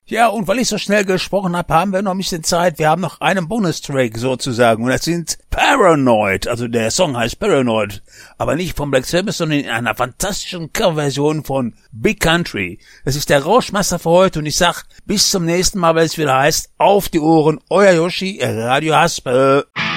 Ja, und weil ich so schnell gesprochen habe, haben wir noch ein bisschen Zeit. Wir haben noch einen Bonustrack sozusagen. Und das sind Paranoid. Also der Song heißt Paranoid. Aber nicht von Black Sabbath, sondern in einer fantastischen Coverversion von Big Country. Das ist der Rauschmeister für heute. Und ich sag, bis zum nächsten Mal, weil es wieder heißt, auf die Ohren, euer Yoshi, Radio Haspe.